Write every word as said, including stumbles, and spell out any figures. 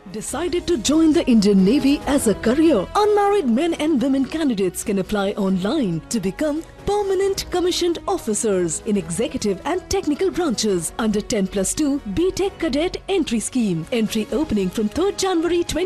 Decided to join the Indian Navy as a career? Unmarried men and women candidates can apply online to become permanent commissioned officers in executive and technical branches under ten plus two B Tech Cadet Entry Scheme. Entry opening from third January twenty